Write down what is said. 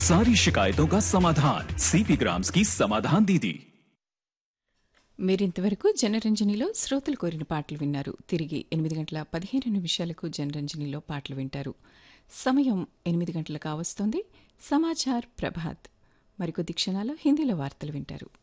सारी शिकायतों का समाधान सीपी ग्राम्स की समाधान दीदी। మీరింతవరకు జనరంజనిలో శ్రోతలు కోరిన పాటలు విన్నారు. తిరిగి 8:15 జనరంజనిలో పాటలు వింటారు. సమయం 8 గంటలు కావస్తోంది. సమాచార్ ప్రభాత్. మరికొద్ది క్షణాల్లో హిందీలో వార్తలు వింటారు.